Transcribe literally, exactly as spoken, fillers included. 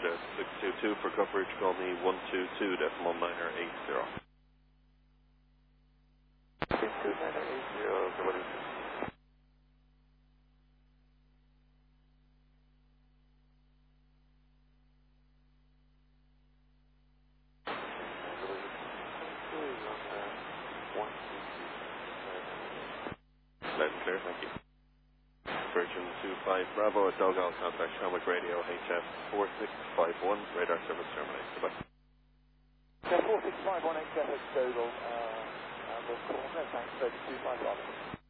Delta six two two for coverage, call me one two two decimal niner eight zero. two two nine eight zero, what is it? Loud and clear, thank you. Virgin two five Bravo at Dogal, contact Shamrock Radio H F four six five one, radar service terminated. Goodbye. four six five one H F at Dogal, uh, and we'll call, no thanks, thirty-two five one.